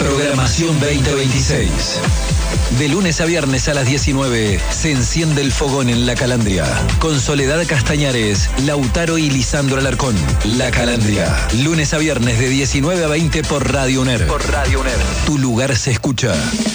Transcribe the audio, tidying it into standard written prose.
Programación 2026. De lunes a viernes a las 19 se enciende el fogón en La Calandria. Con Soledad Castañares, Lautaro y Lisandro Alarcón. La Calandria. Lunes a viernes de 19 a 20 por Radio UNER. Tu lugar se escucha.